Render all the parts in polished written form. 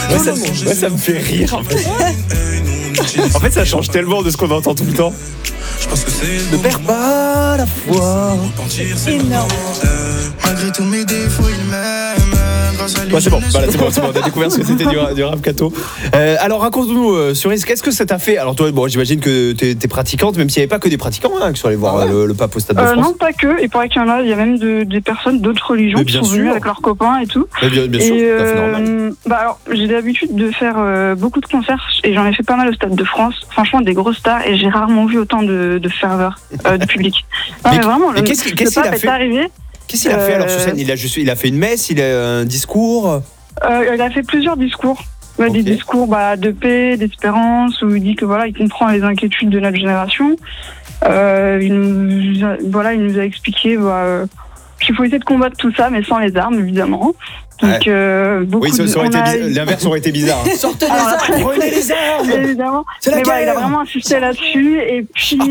ça me fait rire. En fait, ça change tellement de ce qu'on entend tout le temps. Ne perds pas la foi. Énorme. Malgré tous mes défauts, il m'aime. C'est bon. Voilà, c'est bon. On a découvert ce que c'était du rap Kato. Alors raconte-nous, Cerise, qu'est-ce que ça t'a fait? Alors toi, bon, j'imagine que t'es pratiquante, même s'il n'y avait pas que des pratiquants qui sont allés voir le pape au Stade de France. Non, pas que. Il paraît qu'il y en a. Il y a même des personnes d'autres religions qui sont venues avec leurs copains et tout. Mais bien sûr, c'est tout à fait normal. Alors, j'ai l'habitude de faire beaucoup de concerts et j'en ai fait pas mal au Stade de France. Franchement, des grosses stars et j'ai rarement vu autant de ferveur de public. Non, mais vraiment, le pape est arrivé. Qu'est-ce qu'il a fait alors sur scène? Il a fait une messe, il a un discours. Il a fait plusieurs discours. Des discours de paix, d'espérance, où il dit que il comprend les inquiétudes de notre génération. Il nous a expliqué qu'il faut essayer de combattre tout ça, mais sans les armes, évidemment. Donc, l'inverse aurait été bizarre. Sortez les armes, prenez les armes. Évidemment. Mais il a vraiment insisté là-dessus. Et puis,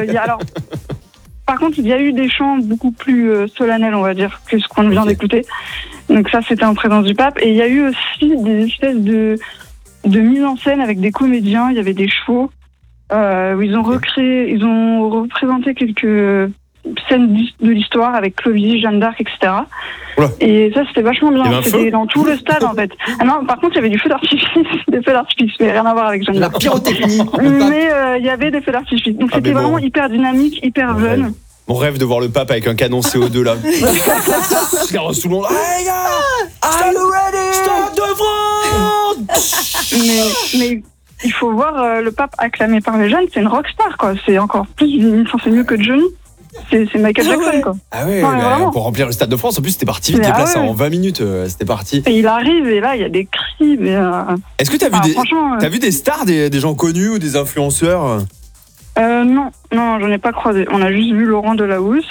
par contre, il y a eu des chants beaucoup plus solennels, on va dire, que ce qu'on vient d'écouter. Donc ça, c'était en présence du pape. Et il y a eu aussi des espèces de mise en scène avec des comédiens. Il y avait des chevaux où ils ont représenté quelques scènes de l'histoire avec Clovis, Jeanne d'Arc, etc. Oula. Et ça, c'était vachement bien. C'était dans tout le stade, en fait. Ah non, par contre, il y avait du feu d'artifice, mais rien à voir avec Jeanne d'Arc. La pyrotechnie. Mais il y avait des feux d'artifice. Donc c'était vraiment hyper dynamique, hyper jeune. Mon rêve de voir le pape avec un canon CO2 là. Je regarde tout le monde. Hey gars, are you ready? Start the front. Mais il faut voir le pape acclamé par les jeunes, c'est une rockstar quoi. C'est encore plus, c'est mieux que Johnny. C'est Michael Jackson quoi. Ah ouais, pour remplir le Stade de France, en plus c'était parti vite, déplacé en 20 minutes, c'était parti. Et il arrive et là il y a des cris. Mais est-ce que t'as vu des stars, des gens connus ou des influenceurs? Non, j'en ai pas croisé. On a juste vu Laurent Delahousse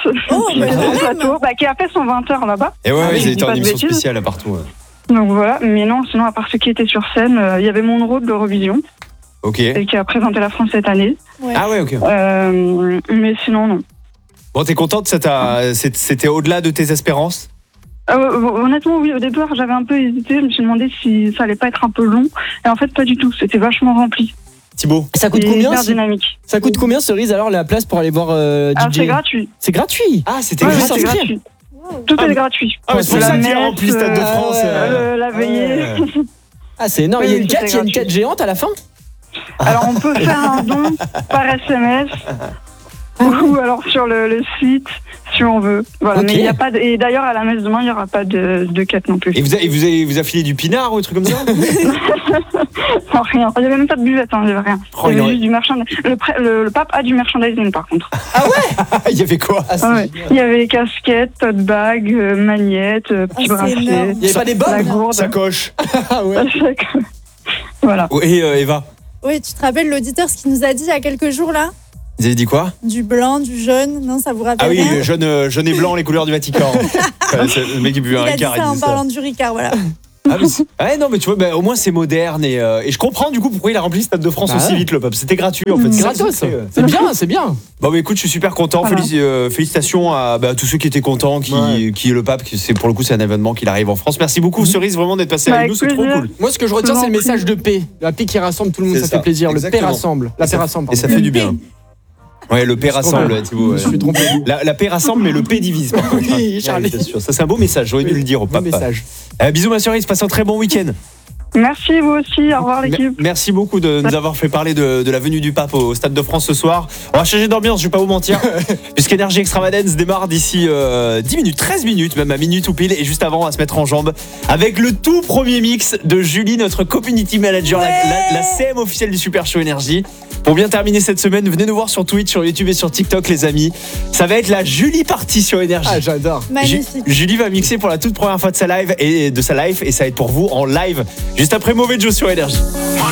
qui a fait son 20h là-bas. Et ils étaient en émission spéciale partout. Ouais. Donc voilà, mais non, sinon à part ceux qui étaient sur scène, il y avait Monroe de l'Eurovision. Ok. Et qui a présenté la France cette année. Ouais. Ah ouais, ok. Mais sinon, non. Bon, t'es contente, c'était au-delà de tes espérances? Honnêtement, oui, au départ, j'avais un peu hésité. Je me suis demandé si ça allait pas être un peu long. Et en fait, pas du tout. C'était vachement rempli. Thibaut, ça coûte combien? Hyper dynamique. Ça coûte combien, Cerise, alors la place pour aller voir DJ? C'est gratuit. C'est gratuit? Ah, c'était juste gratuit. Tout est gratuit. C'est pour ça qu'il y a rempli le Stade de France. La veillée. Ah, c'est énorme. Il y a une quête géante à la fin? Alors, on peut faire un don par SMS. Ou alors sur le site, si on veut. Voilà. Okay. Mais il y a pas et d'ailleurs, à la messe demain, il n'y aura pas de quête non plus. Et vous a filé du pinard ou des trucs comme ça? Non, rien. Il n'y avait même pas de buvette, il n'y avait rien. Il y avait juste du merchandising. Le pape a du merchandising, par contre. Ah ouais? Il y avait quoi? Il y avait casquettes, tote bag, magnettes, petits bracelets. Il n'y avait pas des bottes? Sacoche. Ah ouais. Voilà. Et Eva? Oui, tu te rappelles l'auditeur, ce qu'il nous a dit il y a quelques jours là? Vous avez dit quoi? Du blanc, du jaune, non, ça vous rappelle? Ah oui, le jaune et blanc, les couleurs du Vatican. Le mec qui buvait un Ricard. Il a dit ça en parlant du Ricard, voilà. Non, mais tu vois, au moins c'est moderne et je comprends du coup pourquoi il a rempli le Stade de France aussi vite, le pape. C'était gratuit en fait. Gratos. C'est bien. Bon, mais écoute, je suis super content. Voilà. Félicitations à tous ceux qui étaient contents, qui est le pape. Pour le coup, c'est un événement qu'il arrive en France. Merci beaucoup, Cerise, vraiment d'être passé avec nous. C'est trop cool. Moi, ce que je retiens, c'est le message de paix. La paix qui rassemble tout le monde, ça fait plaisir. Le paix rassemble. La paix rassemble. Et ça fait du bien. Ouais, le paix rassemble, Thibaut. Je suis trompé. La paix rassemble, mais le paix divise. Oui, Charlie. Ça, c'est un beau message. J'aurais dû le dire au pape. Bisous, ma Cerise. Passe un très bon week-end. Merci, vous aussi. Au revoir, l'équipe. Merci beaucoup de nous avoir fait parler de la venue du pape au Stade de France ce soir. On va changer d'ambiance, je vais pas vous mentir. Puisqu'Énergie Extravagance démarre d'ici 10 minutes, 13 minutes, même à minute ou pile. Et juste avant, on va se mettre en jambes avec le tout premier mix de Julie, notre community manager, la CM officielle du Super Show Énergie. Pour bien terminer cette semaine, venez nous voir sur Twitch, sur YouTube et sur TikTok, les amis. Ça va être la Julie partie sur Énergie. Ah, j'adore. Magnifique. Julie va mixer pour la toute première fois de sa live et ça va être pour vous en live juste après Mauvais Joe sur Énergie.